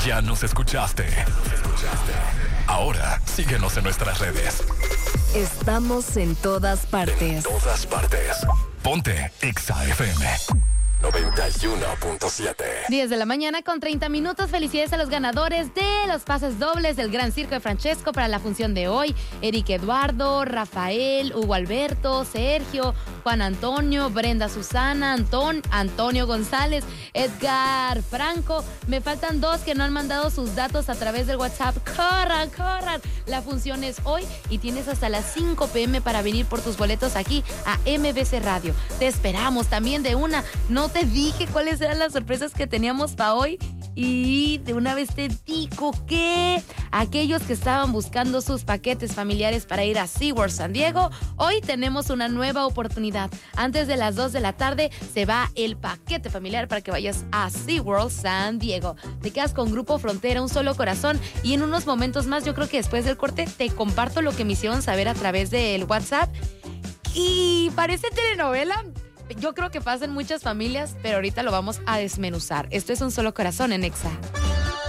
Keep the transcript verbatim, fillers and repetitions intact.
Ya nos escuchaste. Ahora síguenos en nuestras redes. Estamos en todas partes. En todas partes. Ponte Exa F M noventa y uno punto siete. diez de la mañana con treinta minutos. Felicidades a los ganadores de los pases dobles del Gran Circo de Francesco para la función de hoy. Eric Eduardo, Rafael, Hugo Alberto, Sergio, Juan Antonio, Brenda Susana, Antón, Antonio González, Edgar Franco. Me faltan dos que no han mandado sus datos a través del WhatsApp. ¡Corran, corran! La función es hoy y tienes hasta las cinco p.m. para venir por tus boletos aquí a M B C Radio. Te esperamos también de una. No te dije cuáles eran las sorpresas que teníamos para hoy y de una vez te digo que aquellos que estaban buscando sus paquetes familiares para ir a SeaWorld San Diego, hoy tenemos una nueva oportunidad. Antes de las dos de la tarde se va el paquete familiar para que vayas a SeaWorld San Diego. Te quedas con Grupo Frontera, Un Solo Corazón, y en unos momentos más, yo creo que después del corte, te comparto lo que me hicieron saber a través del WhatsApp. Y parece telenovela. Yo creo que pasa en muchas familias, pero ahorita lo vamos a desmenuzar. Esto es Un Solo Corazón en Exa.